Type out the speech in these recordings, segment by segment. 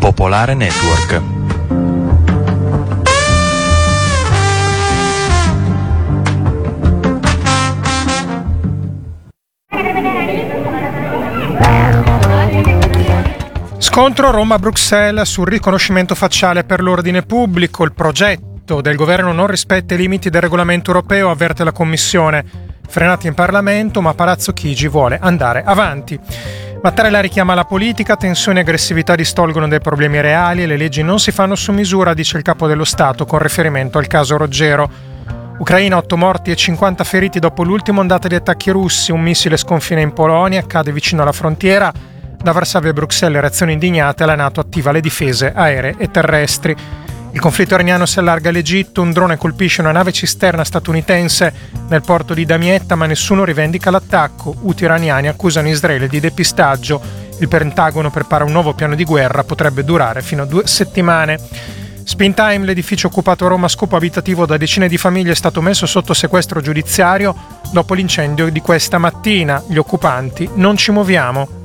Popolare Network. Scontro Roma-Bruxelles sul riconoscimento facciale per l'ordine pubblico. Il progetto del governo non rispetta i limiti del regolamento europeo, avverte la Commissione. Frenati in Parlamento, ma Palazzo Chigi vuole andare avanti. Mattarella richiama la politica, tensioni e aggressività distolgono dai problemi reali e le leggi non si fanno su misura, dice il capo dello Stato con riferimento al caso Roggero. Ucraina, 8 morti e 50 feriti dopo l'ultima ondata di attacchi russi. Un missile sconfina in Polonia, cade vicino alla frontiera. Da Varsavia e Bruxelles reazioni indignate, la NATO attiva le difese aeree e terrestri. Il conflitto iraniano si allarga all'Egitto, un drone colpisce una nave cisterna statunitense nel porto di Damietta, ma nessuno rivendica l'attacco. Houthi iraniani accusano Israele di depistaggio. Il Pentagono prepara un nuovo piano di guerra, potrebbe durare fino a 2 settimane. Spin Time, l'edificio occupato a Roma a scopo abitativo da decine di famiglie è stato messo sotto sequestro giudiziario dopo l'incendio di questa mattina. Gli occupanti: non ci muoviamo.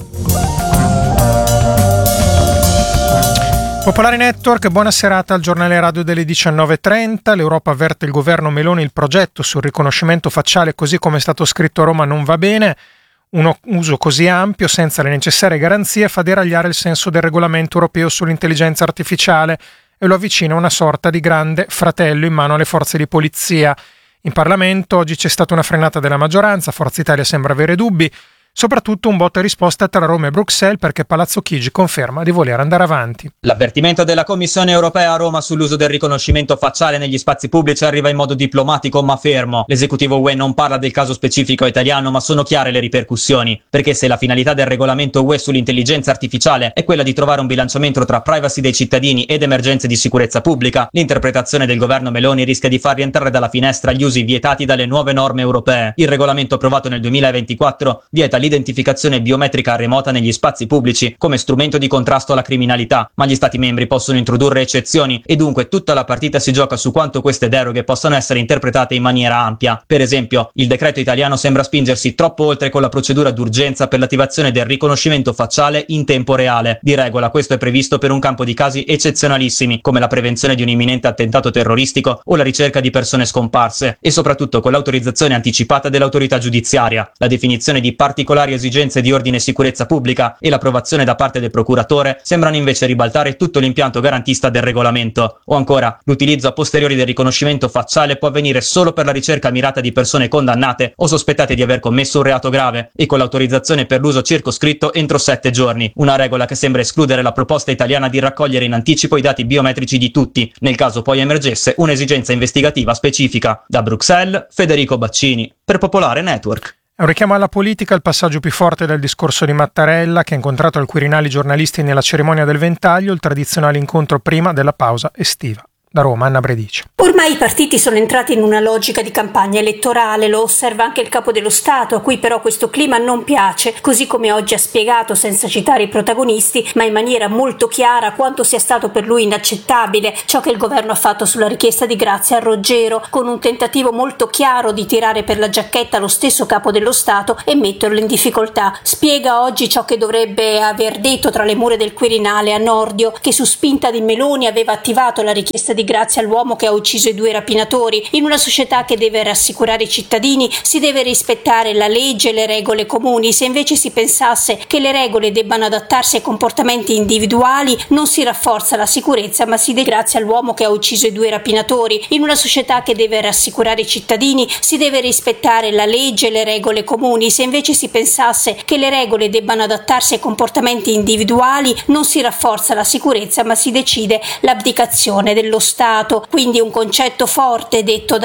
Popolare Network, buona serata al giornale radio delle 19.30. L'Europa avverte il governo Meloni: il progetto sul riconoscimento facciale così come è stato scritto a Roma non va bene. Un uso così ampio senza le necessarie garanzie fa deragliare il senso del regolamento europeo sull'intelligenza artificiale e lo avvicina a una sorta di grande fratello in mano alle forze di polizia. In Parlamento oggi c'è stata una frenata della maggioranza, Forza Italia sembra avere dubbi. Soprattutto un botta e risposta tra Roma e Bruxelles, perché Palazzo Chigi conferma di voler andare avanti. L'avvertimento della Commissione europea a Roma sull'uso del riconoscimento facciale negli spazi pubblici arriva in modo diplomatico ma fermo. L'esecutivo UE non parla del caso specifico italiano, ma sono chiare le ripercussioni, perché se la finalità del regolamento UE sull'intelligenza artificiale è quella di trovare un bilanciamento tra privacy dei cittadini ed emergenze di sicurezza pubblica, l'interpretazione del governo Meloni rischia di far rientrare dalla finestra gli usi vietati dalle nuove norme europee. Il regolamento approvato nel 2024 vieta l'identificazione biometrica remota negli spazi pubblici come strumento di contrasto alla criminalità, ma gli Stati membri possono introdurre eccezioni e dunque tutta la partita si gioca su quanto queste deroghe possano essere interpretate in maniera ampia. Per esempio, il decreto italiano sembra spingersi troppo oltre con la procedura d'urgenza per l'attivazione del riconoscimento facciale in tempo reale. Di regola questo è previsto per un campo di casi eccezionalissimi, come la prevenzione di un imminente attentato terroristico o la ricerca di persone scomparse, e soprattutto con l'autorizzazione anticipata dell'autorità giudiziaria. La definizione di particolari esigenze di ordine e sicurezza pubblica e l'approvazione da parte del procuratore sembrano invece ribaltare tutto l'impianto garantista del regolamento. O ancora, l'utilizzo a posteriori del riconoscimento facciale può avvenire solo per la ricerca mirata di persone condannate o sospettate di aver commesso un reato grave e con l'autorizzazione per l'uso circoscritto entro 7 giorni, una regola che sembra escludere la proposta italiana di raccogliere in anticipo i dati biometrici di tutti, nel caso poi emergesse un'esigenza investigativa specifica. Da Bruxelles, Federico Baccini, per Popolare Network. È un richiamo alla politica, il passaggio più forte del discorso di Mattarella, che ha incontrato al Quirinale giornalisti nella cerimonia del Ventaglio, il tradizionale incontro prima della pausa estiva. Da Roma, Anna Bredici. Ormai i partiti sono entrati in una logica di campagna elettorale, lo osserva anche il capo dello Stato, a cui però questo clima non piace, così come oggi ha spiegato, senza citare i protagonisti, ma in maniera molto chiara, quanto sia stato per lui inaccettabile ciò che il governo ha fatto sulla richiesta di grazia a Roggero, con un tentativo molto chiaro di tirare per la giacchetta lo stesso capo dello Stato e metterlo in difficoltà. Spiega oggi ciò che dovrebbe aver detto tra le mura del Quirinale a Nordio, che su spinta di Meloni aveva attivato la richiesta di grazia all'uomo che ha ucciso i 2 rapinatori. In una società che deve rassicurare i cittadini si deve rispettare la legge e le regole comuni. Se invece si pensasse che le regole debbano adattarsi ai comportamenti individuali, non si rafforza la sicurezza ma si grazia all'uomo che ha ucciso i 2 rapinatori. In una società che deve rassicurare i cittadini si deve rispettare la legge e le regole comuni. Se invece si pensasse che le regole debbano adattarsi ai comportamenti individuali, non si rafforza la sicurezza ma si decide l'abdicazione dello Stato. Quindi un concetto forte detto